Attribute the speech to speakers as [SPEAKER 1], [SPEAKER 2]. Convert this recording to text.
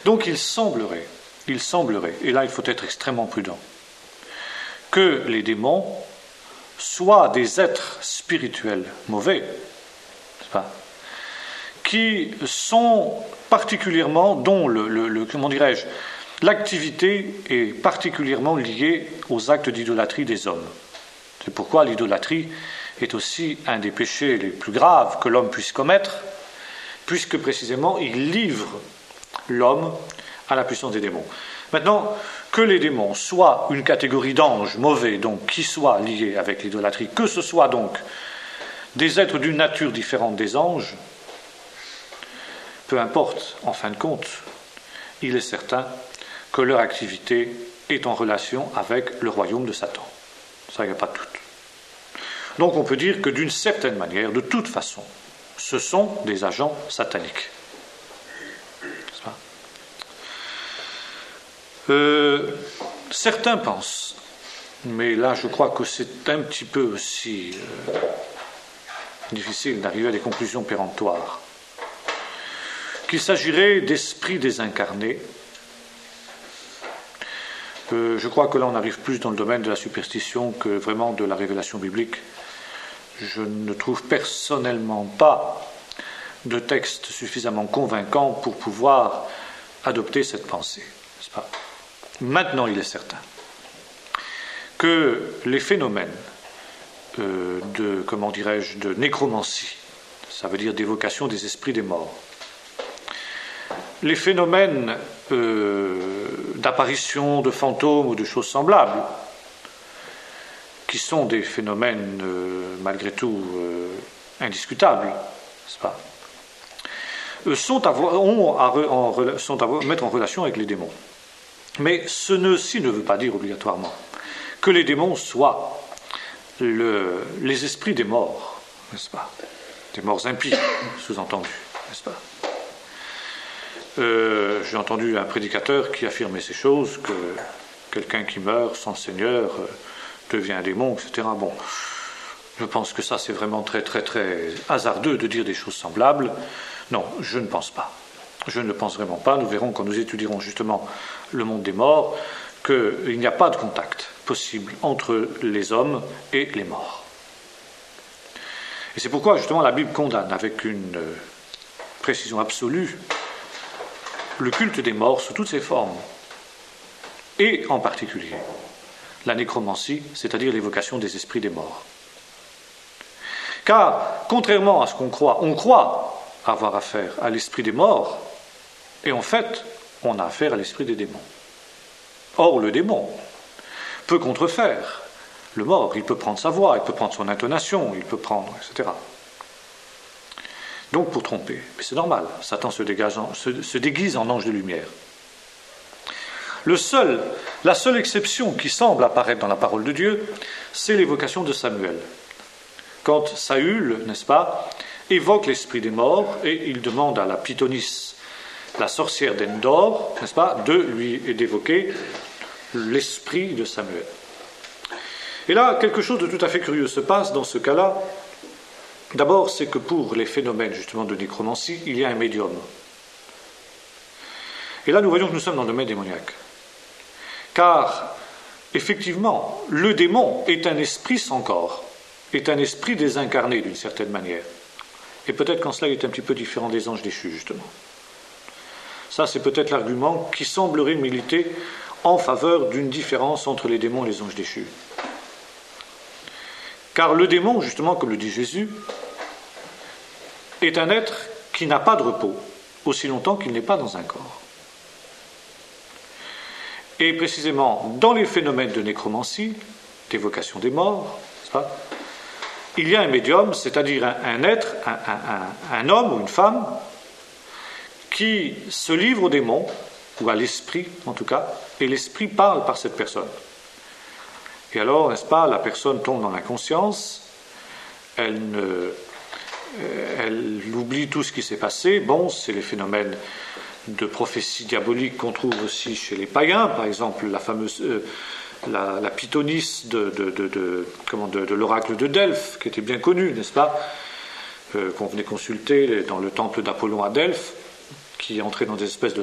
[SPEAKER 1] Donc il semblerait, et là il faut être extrêmement prudent, que les démons soient des êtres spirituels mauvais, n'est-ce pas, qui sont particulièrement, dont comment dirais-je, l'activité est particulièrement liée aux actes d'idolâtrie des hommes. C'est pourquoi l'idolâtrie est aussi un des péchés les plus graves que l'homme puisse commettre, puisque précisément il livre l'homme à la puissance des démons. Maintenant, que les démons soient une catégorie d'anges mauvais, donc qui soient liés avec l'idolâtrie, que ce soit donc des êtres d'une nature différente des anges, peu importe, en fin de compte, il est certain que leur activité est en relation avec le royaume de Satan. Ça, il n'y a pas de doute. Donc on peut dire que d'une certaine manière, de toute façon, ce sont des agents sataniques. N'est-ce pas ? Certains pensent, mais là je crois que c'est un petit peu aussi difficile d'arriver à des conclusions péremptoires, qu'il s'agirait d'esprits désincarnés. Je crois que là on arrive plus dans le domaine de la superstition que vraiment de la révélation biblique. Je ne trouve personnellement pas de texte suffisamment convaincant pour pouvoir adopter cette pensée, n'est-ce pas ? Maintenant, il est certain que les phénomènes de nécromancie, ça veut dire d'évocation des esprits des morts, les phénomènes d'apparition de fantômes ou de choses semblables, qui sont des phénomènes malgré tout indiscutables, n'est-ce pas, sont à mettre en relation avec les démons. Mais ceci ne veut pas dire obligatoirement que les démons soient les esprits des morts, n'est-ce pas, des morts impies, sous-entendu, n'est-ce pas. J'ai entendu un prédicateur qui affirmait ces choses, que quelqu'un qui meurt sans Seigneur devient un démon, etc. Bon, je pense que ça c'est vraiment très très très hasardeux de dire des choses semblables. Non, je ne pense pas. Je ne le pense vraiment pas. Nous verrons quand nous étudierons justement le monde des morts qu'il n'y a pas de contact possible entre les hommes et les morts. Et c'est pourquoi justement la Bible condamne avec une précision absolue le culte des morts sous toutes ses formes, et en particulier la nécromancie, c'est-à-dire l'évocation des esprits des morts. Car, contrairement à ce qu'on croit, on croit avoir affaire à l'esprit des morts, et en fait, on a affaire à l'esprit des démons. Or, le démon peut contrefaire le mort, il peut prendre sa voix, il peut prendre son intonation, il peut prendre, etc. Donc pour tromper, mais c'est normal, Satan se déguise en ange de lumière. La seule exception qui semble apparaître dans la parole de Dieu, c'est l'évocation de Samuel. Quand Saül, n'est-ce pas, évoque l'esprit des morts et il demande à la Pythonisse, la sorcière d'Endor, n'est-ce pas, d'évoquer l'esprit de Samuel. Et là, quelque chose de tout à fait curieux se passe dans ce cas-là. D'abord, c'est que pour les phénomènes justement de nécromancie, il y a un médium. Et là, nous voyons que nous sommes dans le domaine démoniaque. Car, effectivement, le démon est un esprit sans corps, est un esprit désincarné d'une certaine manière. Et peut-être qu'en cela, il est un petit peu différent des anges déchus, justement. Ça, c'est peut-être l'argument qui semblerait militer en faveur d'une différence entre les démons et les anges déchus. Car le démon, justement, comme le dit Jésus, est un être qui n'a pas de repos, aussi longtemps qu'il n'est pas dans un corps. Et précisément, dans les phénomènes de nécromancie, d'évocation des morts, n'est-ce pas, il y a un médium, c'est-à-dire un être, un homme ou une femme, qui se livre au démon, ou à l'esprit en tout cas, et l'esprit parle par cette personne. Et alors, n'est-ce pas, la personne tombe dans l'inconscience, elle oublie tout ce qui s'est passé. Bon, c'est les phénomènes de prophétie diabolique qu'on trouve aussi chez les païens, par exemple la fameuse la pythonisse de l'oracle de Delphes, qui était bien connue, n'est-ce pas, qu'on venait consulter dans le temple d'Apollon à Delphes, qui entrait dans des espèces de